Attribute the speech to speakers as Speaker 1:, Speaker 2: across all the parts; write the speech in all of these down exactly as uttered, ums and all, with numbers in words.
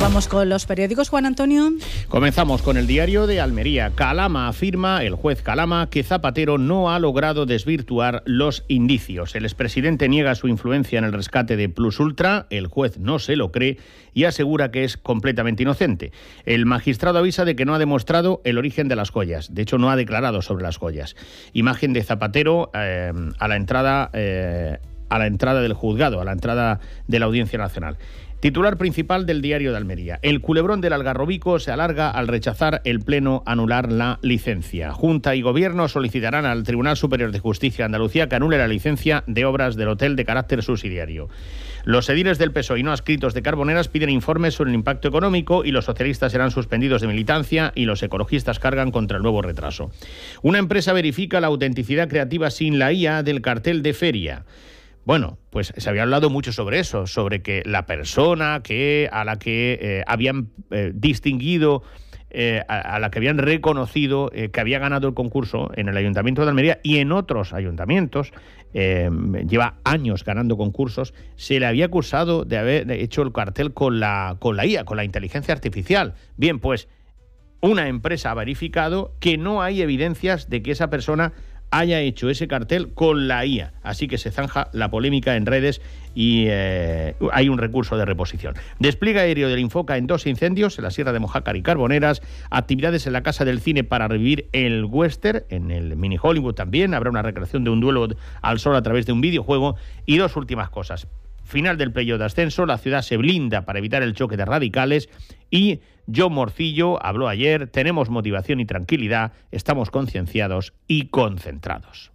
Speaker 1: Vamos con los periódicos, Juan Antonio.
Speaker 2: Comenzamos con el diario de Almería. Calama afirma, el juez Calama, que Zapatero no ha logrado desvirtuar los indicios. El expresidente niega su influencia en el rescate de Plus Ultra, el juez no se lo cree y asegura que es completamente inocente. El magistrado avisa de que no ha demostrado el origen de las joyas, de hecho no ha declarado sobre las joyas. Imagen de Zapatero eh, a la entrada, eh, a la entrada del juzgado, a la entrada de la Audiencia Nacional. Titular principal del diario de Almería. El culebrón del Algarrobico se alarga al rechazar el Pleno anular la licencia. Junta y Gobierno solicitarán al Tribunal Superior de Justicia de Andalucía que anule la licencia de obras del hotel de carácter subsidiario. Los ediles del P S O E y no adscritos de Carboneras piden informes sobre el impacto económico y los socialistas serán suspendidos de militancia y los ecologistas cargan contra el nuevo retraso. Una empresa verifica la autenticidad creativa sin la I A del cartel de feria. Bueno, pues se había hablado mucho sobre eso, sobre que la persona que a la que eh, habían eh, distinguido, eh, a, a la que habían reconocido eh, que había ganado el concurso en el Ayuntamiento de Almería y en otros ayuntamientos, eh, lleva años ganando concursos, se le había acusado de haber hecho el cartel con la, con la I A, con la inteligencia artificial. Bien, pues una empresa ha verificado que no hay evidencias de que esa persona haya hecho ese cartel con la I A. Así que se zanja la polémica en redes y eh, hay un recurso de reposición. Despliegue aéreo del Infoca en dos incendios, en la Sierra de Mojácar y Carboneras. Actividades en la Casa del Cine para revivir el western. En el Mini Hollywood también habrá una recreación de un duelo al sol a través de un videojuego. Y dos últimas cosas. Final del playoff de ascenso, la ciudad se blinda para evitar el choque de radicales y John Morcillo habló ayer, tenemos motivación y tranquilidad, estamos concienciados y concentrados.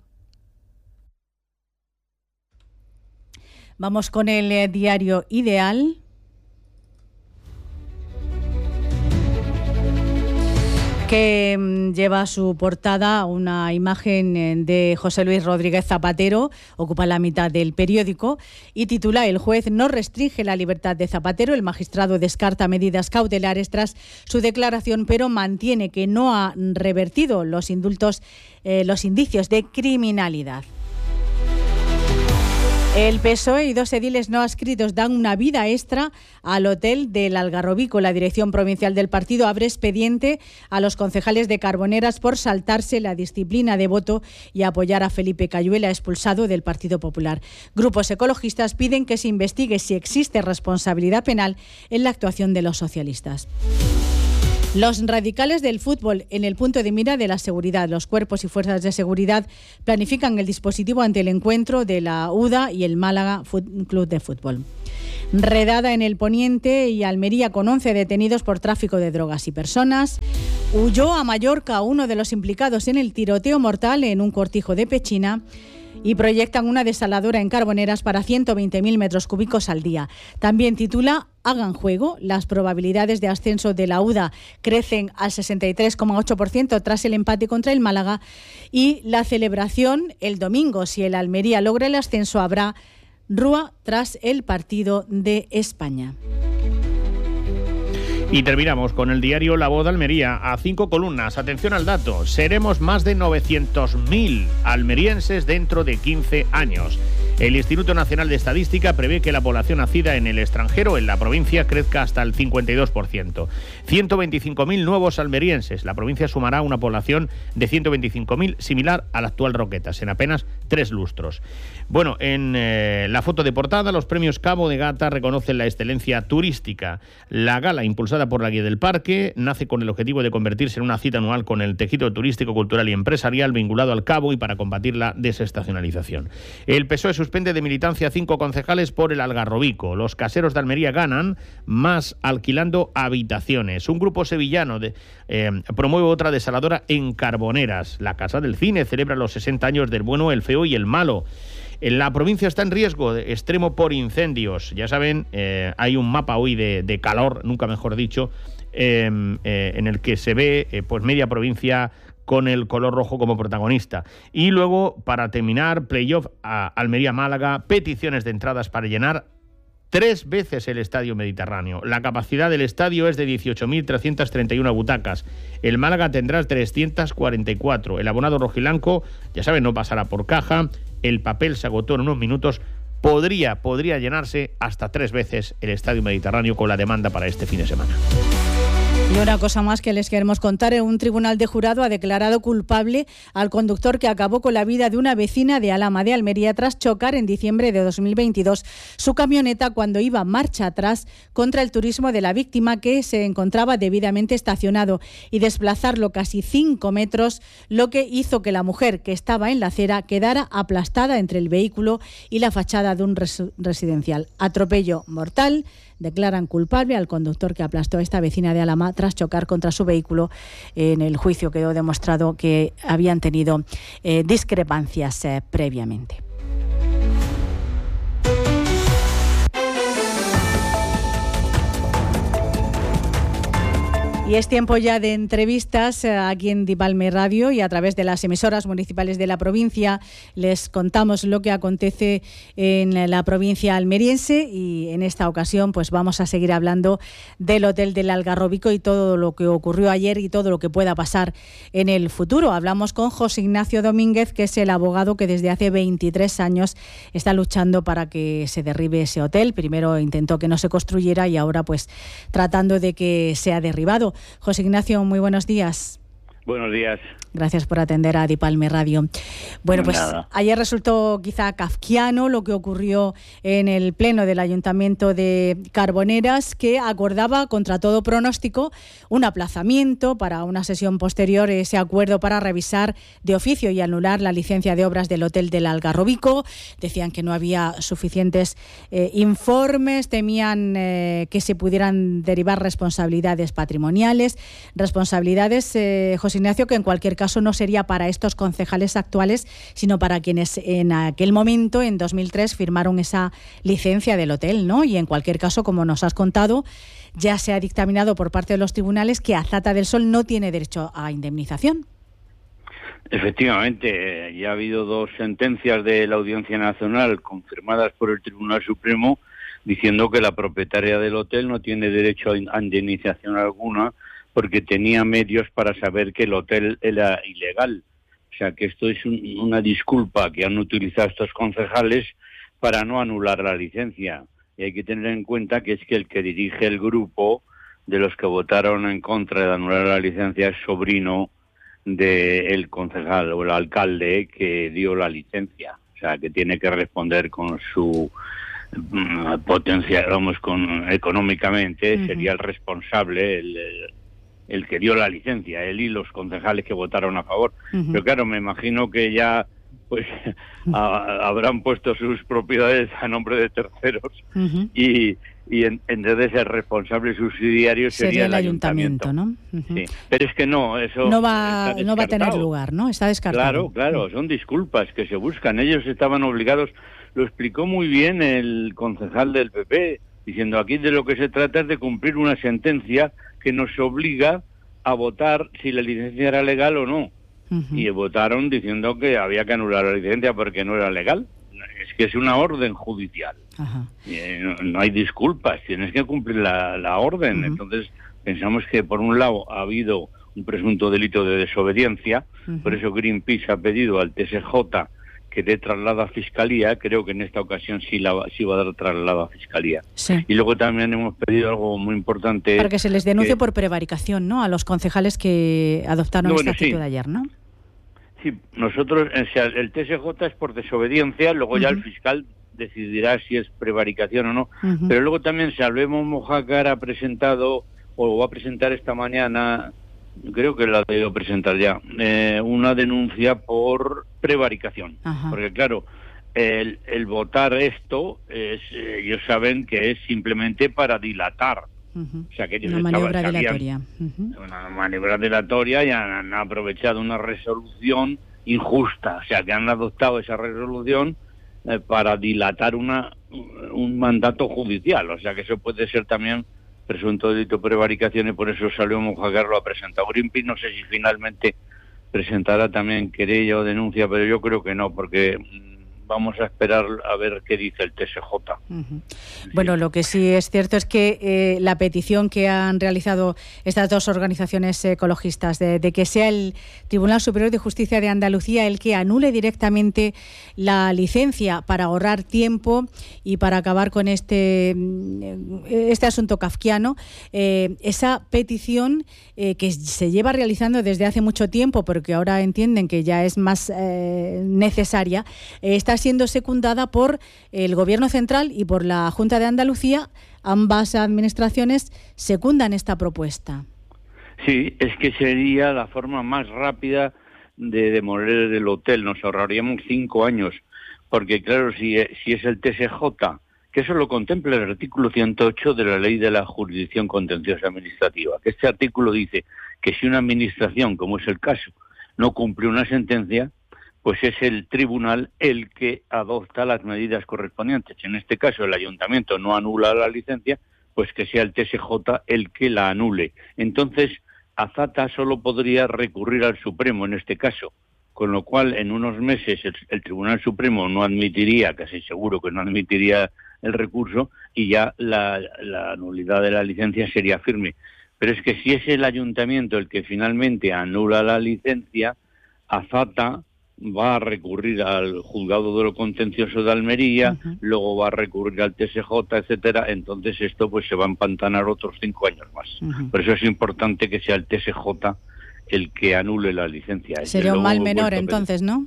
Speaker 1: Vamos con el eh, diario Ideal. Que mm, lleva a su portada una imagen eh, de José Luis Rodríguez Zapatero, ocupa la mitad del periódico y titula: El juez no restringe la libertad de Zapatero, el magistrado descarta medidas cautelares tras su declaración, pero mantiene que no ha revertido los indultos, eh, los indicios de criminalidad. El P S O E y dos ediles no adscritos dan una vida extra al hotel del Algarrobico. La dirección provincial del partido abre expediente a los concejales de Carboneras por saltarse la disciplina de voto y apoyar a Felipe Cayuela, expulsado del Partido Popular. Grupos ecologistas piden que se investigue si existe responsabilidad penal en la actuación de los socialistas. Los radicales del fútbol en el punto de mira de la seguridad. Los cuerpos y fuerzas de seguridad planifican el dispositivo ante el encuentro de la U D A y el Málaga Club de Fútbol. Redada en el Poniente y Almería con once detenidos por tráfico de drogas y personas. Huyó a Mallorca uno de los implicados en el tiroteo mortal en un cortijo de Pechina. Y proyectan una desaladora en Carboneras para ciento veinte mil metros cúbicos al día. También titula: Hagan juego. Las probabilidades de ascenso de la U D A crecen al sesenta y tres coma ocho por ciento tras el empate contra el Málaga. Y la celebración el domingo. Si el Almería logra el ascenso, habrá rúa tras el partido de España.
Speaker 2: Y terminamos con el diario La Voz de Almería, a cinco columnas. Atención al dato, seremos más de novecientos mil almerienses dentro de quince años. El Instituto Nacional de Estadística prevé que la población nacida en el extranjero, en la provincia, crezca hasta el cincuenta y dos por ciento. ciento veinticinco mil nuevos almerienses. La provincia sumará una población de ciento veinticinco mil, similar a la actual Roquetas, en apenas tres lustros. Bueno, en eh, la foto de portada, los premios Cabo de Gata reconocen la excelencia turística. La gala, impulsada por la Guía del Parque, nace con el objetivo de convertirse en una cita anual con el tejido turístico, cultural y empresarial vinculado al Cabo y para combatir la desestacionalización. El P S O E suspende de militancia a cinco concejales por el Algarrobico. Los caseros de Almería ganan más alquilando habitaciones. Un grupo sevillano de, eh, promueve otra desaladora en Carboneras. La Casa del Cine celebra los sesenta años del bueno, el feo y el malo. La provincia está en riesgo de extremo por incendios. Ya saben, eh, hay un mapa hoy de, de calor, nunca mejor dicho, eh, eh, en el que se ve eh, pues media provincia con el color rojo como protagonista. Y luego, para terminar, playoff a Almería-Málaga, peticiones de entradas para llenar tres veces el Estadio Mediterráneo. La capacidad del estadio es de dieciocho mil trescientas treinta y una butacas. El Málaga tendrá trescientas cuarenta y cuatro. El abonado rojiblanco, ya saben, no pasará por caja. El papel se agotó en unos minutos podría, podría llenarse hasta tres veces el Estadio Mediterráneo con la demanda para este fin de semana.
Speaker 1: Y una cosa más que les queremos contar, un tribunal de jurado ha declarado culpable al conductor que acabó con la vida de una vecina de Alhama de Almería tras chocar en diciembre de dos mil veintidós su camioneta cuando iba marcha atrás contra el turismo de la víctima, que se encontraba debidamente estacionado, y desplazarlo casi cinco metros, lo que hizo que la mujer que estaba en la acera quedara aplastada entre el vehículo y la fachada de un res- residencial. Atropello mortal. Declaran culpable al conductor que aplastó a esta vecina de Alhama tras chocar contra su vehículo. En el juicio quedó demostrado que habían tenido eh, discrepancias eh, previamente. Y es tiempo ya de entrevistas aquí en Dipalme Radio, y a través de las emisoras municipales de la provincia les contamos lo que acontece en la provincia almeriense, y en esta ocasión pues vamos a seguir hablando del Hotel del Algarrobico y todo lo que ocurrió ayer y todo lo que pueda pasar en el futuro. Hablamos con José Ignacio Domínguez, que es el abogado que desde hace veintitrés años está luchando para que se derribe ese hotel. Primero intentó que no se construyera y ahora pues tratando de que sea derribado. José Ignacio, muy buenos días.
Speaker 3: Buenos días.
Speaker 1: Gracias por atender a Dipalme Radio. Bueno, pues
Speaker 3: Nada.
Speaker 1: Ayer resultó quizá kafkiano lo que ocurrió en el pleno del Ayuntamiento de Carboneras, que acordaba contra todo pronóstico un aplazamiento para una sesión posterior, ese acuerdo para revisar de oficio y anular la licencia de obras del Hotel del Algarrobico. Decían que no había suficientes eh, informes, temían eh, que se pudieran derivar responsabilidades patrimoniales, responsabilidades, eh, José Ignacio, que en cualquier caso no sería para estos concejales actuales, sino para quienes en aquel momento, en dos mil tres, firmaron esa licencia del hotel, ¿no? Y en cualquier caso, como nos has contado, ya se ha dictaminado por parte de los tribunales que Azata del Sol no tiene derecho a indemnización.
Speaker 3: Efectivamente, ya ha habido dos sentencias de la Audiencia Nacional confirmadas por el Tribunal Supremo diciendo que la propietaria del hotel no tiene derecho a indemnización alguna, porque tenía medios para saber que el hotel era ilegal. O sea, que esto es un, una disculpa que han utilizado estos concejales para no anular la licencia. Y hay que tener en cuenta que es que el que dirige el grupo de los que votaron en contra de anular la licencia es sobrino del concejal o el alcalde que dio la licencia. O sea, que tiene que responder con su mm, potencia, vamos, con económicamente, uh-huh. Sería el responsable, el, el el que dio la licencia, él y los concejales que votaron a favor. Uh-huh. Pero claro, me imagino que ya pues a, habrán puesto sus propiedades a nombre de terceros, uh-huh. y, y en, entonces el responsable subsidiario sería, sería el, el ayuntamiento,
Speaker 1: ayuntamiento, ¿no? Uh-huh.
Speaker 3: Sí. Pero es que no, eso
Speaker 1: no va, no va a tener lugar, ¿no? Está descartado.
Speaker 3: Claro, claro, son disculpas que se buscan. Ellos estaban obligados, lo explicó muy bien el concejal del P P, diciendo aquí de lo que se trata es de cumplir una sentencia que nos obliga a votar si la licencia era legal o no. Uh-huh. Y votaron diciendo que había que anular la licencia porque no era legal. Es que es una orden judicial. Uh-huh. Y, eh, no, no hay disculpas, tienes que cumplir la, la orden. Uh-huh. Entonces pensamos que por un lado ha habido un presunto delito de desobediencia, uh-huh. Por eso Greenpeace ha pedido al T S J que dé traslado a Fiscalía. Creo que en esta ocasión sí, la, sí va a dar traslado a Fiscalía.
Speaker 1: Sí.
Speaker 3: Y luego también hemos pedido algo muy importante.
Speaker 1: Para que se les denuncie
Speaker 3: que,
Speaker 1: por prevaricación, ¿no? A los concejales que adoptaron no, esta bueno, actitud sí. de ayer, ¿no?
Speaker 3: Sí, nosotros, o sea, el T S J es por desobediencia, luego uh-huh. ya el fiscal decidirá si es prevaricación o no. Uh-huh. Pero luego también Salvemos Mojácar ha presentado, o va a presentar esta mañana, creo que la ha debido presentar ya, eh, una denuncia por prevaricación. Ajá. Porque claro, el, el votar esto, es, eh, ellos saben que es simplemente para dilatar.
Speaker 1: Uh-huh.
Speaker 3: O sea, que ellos
Speaker 1: una maniobra estaban, dilatoria.
Speaker 3: Uh-huh. Una maniobra dilatoria y han, han aprovechado una resolución injusta. O sea, que han adoptado esa resolución eh, para dilatar una un mandato judicial. O sea, que eso puede ser también presunto delito de prevaricación, y por eso salió Mojácar, lo ha presentado. Greenpeace no sé si finalmente presentará también querella o denuncia, pero yo creo que no, porque vamos a esperar a ver qué dice el T S J.
Speaker 1: Uh-huh. Bueno, lo que sí es cierto es que eh, la petición que han realizado estas dos organizaciones ecologistas de, de que sea el Tribunal Superior de Justicia de Andalucía el que anule directamente la licencia para ahorrar tiempo y para acabar con este, este asunto kafkiano, eh, esa petición eh, que se lleva realizando desde hace mucho tiempo, porque ahora entienden que ya es más eh, necesaria, eh, está siendo secundada por el Gobierno Central y por la Junta de Andalucía. Ambas administraciones secundan esta propuesta.
Speaker 3: Sí, es que sería la forma más rápida de demoler el hotel. Nos ahorraríamos cinco años, porque claro, si, si es el T S J, que eso lo contempla el artículo ciento ocho de la Ley de la Jurisdicción Contenciosa Administrativa, que este artículo dice que si una administración, como es el caso, no cumple una sentencia, pues es el tribunal el que adopta las medidas correspondientes. En este caso, el ayuntamiento no anula la licencia, pues que sea el T S J el que la anule. Entonces, Azata solo podría recurrir al Supremo en este caso, con lo cual en unos meses el, el Tribunal Supremo no admitiría, casi seguro que no admitiría el recurso, y ya la, la nulidad de la licencia sería firme. Pero es que si es el ayuntamiento el que finalmente anula la licencia, Azata va a recurrir al juzgado de lo contencioso de Almería, uh-huh. luego va a recurrir al T S J, etcétera. Entonces esto pues se va a empantanar otros cinco años más. Uh-huh. Por eso es importante que sea el T S J el que anule la licencia.
Speaker 1: Sería un mal menor entonces, ¿no?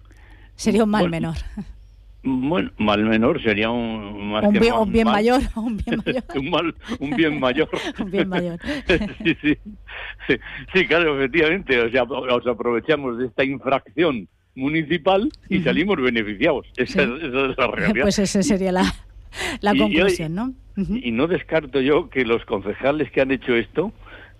Speaker 1: Sería un mal bueno, menor.
Speaker 3: Bueno, mal menor sería un más
Speaker 1: un
Speaker 3: que
Speaker 1: bien,
Speaker 3: mal,
Speaker 1: un bien
Speaker 3: mal,
Speaker 1: mayor, un bien mayor.
Speaker 3: un, mal, un bien mayor.
Speaker 1: un bien mayor.
Speaker 3: sí, sí, sí, sí, claro, efectivamente. O sea, os aprovechamos de esta infracción municipal y uh-huh. salimos beneficiados. Esa, ¿sí? esa es la realidad.
Speaker 1: Pues esa sería la, la
Speaker 3: y,
Speaker 1: conclusión,
Speaker 3: y,
Speaker 1: ¿no? Uh-huh.
Speaker 3: Y no descarto yo que los concejales que han hecho esto,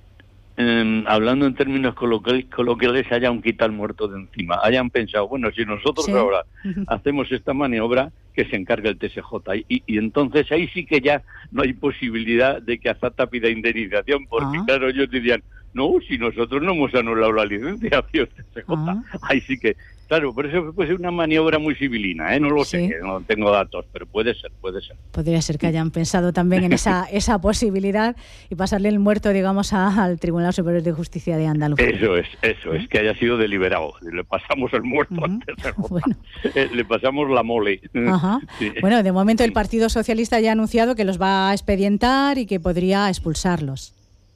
Speaker 3: eh, hablando en términos coloquiales, coloquiales, hayan quitado el muerto de encima. Hayan pensado, bueno, si nosotros ¿sí? ahora uh-huh. hacemos esta maniobra, que se encargue el T S J. Y, y entonces ahí sí que ya no hay posibilidad de que Azata pida indemnización, porque uh-huh. claro, ellos dirían, no, si nosotros no hemos anulado la licencia, tío, T S J. Uh-huh. Ahí sí que... Claro, por eso puede ser una maniobra muy civilina, ¿eh? No lo sí. sé, no tengo datos, pero puede ser, puede ser.
Speaker 1: Podría ser que hayan pensado también en esa esa posibilidad y pasarle el muerto, digamos, a, al Tribunal Superior de Justicia de Andalucía.
Speaker 3: Eso es, eso es, que haya sido deliberado. Le pasamos el muerto uh-huh. antes de bueno. eh, le pasamos la mole.
Speaker 1: Ajá. Sí. Bueno, de momento el Partido Socialista ya ha anunciado que los va a expedientar y que podría expulsarlos.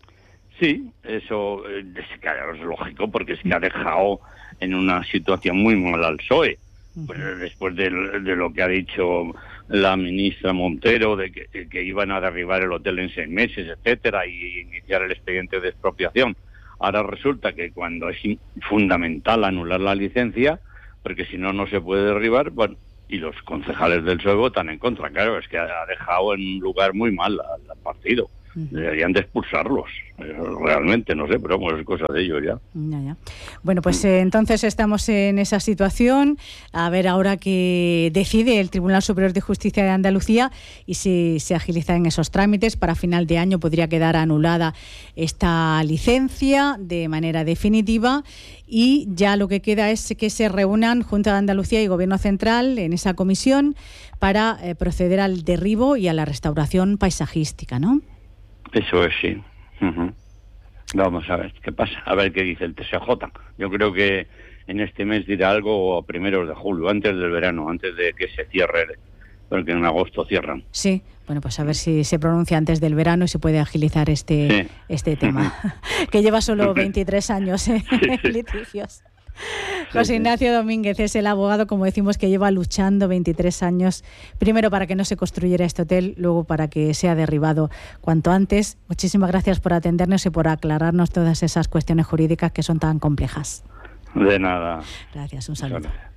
Speaker 3: Sí, eso es, claro, es lógico, porque es que ha dejado en una situación muy mala al P S O E. Uh-huh. Pues después de, de lo que ha dicho la ministra Montero, de que, que iban a derribar el hotel en seis meses, etcétera, y iniciar el expediente de expropiación. Ahora resulta que cuando es fundamental anular la licencia, porque si no, no se puede derribar, bueno, y los concejales del P S O E votan en contra. Claro, es que ha dejado en un lugar muy mal al, al partido. Deberían de expulsarlos, realmente, no sé, pero bueno, es cosa de ellos ya.
Speaker 1: ya, ya. Bueno, pues eh, entonces estamos en esa situación, a ver ahora qué decide el Tribunal Superior de Justicia de Andalucía y si se agilizan esos trámites. Para final de año podría quedar anulada esta licencia de manera definitiva y ya lo que queda es que se reúnan Junta de Andalucía y Gobierno Central en esa comisión para eh, proceder al derribo y a la restauración paisajística, ¿no?
Speaker 3: Eso es, sí. Uh-huh. Vamos a ver qué pasa, a ver qué dice el T S J. Yo creo que en este mes dirá algo a primeros de julio, antes del verano, antes de que se cierre, porque en agosto cierran.
Speaker 1: Sí, bueno, pues a ver si se pronuncia antes del verano y se puede agilizar este, sí. este tema, uh-huh. que lleva solo veintitrés años en ¿eh? sí. litigios. José Ignacio Domínguez es el abogado, como decimos, que lleva luchando veintitrés años, primero para que no se construyera este hotel, luego para que sea derribado cuanto antes. Muchísimas gracias por atendernos y por aclararnos todas esas cuestiones jurídicas que son tan complejas.
Speaker 3: De nada.
Speaker 1: Gracias, un saludo.